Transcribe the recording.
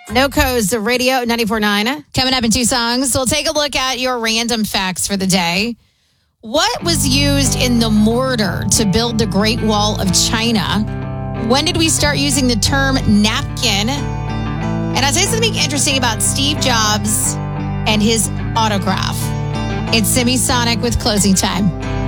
NoCo's Radio 94.9. Coming up in 2 songs, we'll take a look at your random facts for the day. What was used in the mortar to build the Great Wall of China? When did we start using the term napkin? And I'll say something interesting about Steve Jobs and his autograph. It's Semisonic with Closing Time.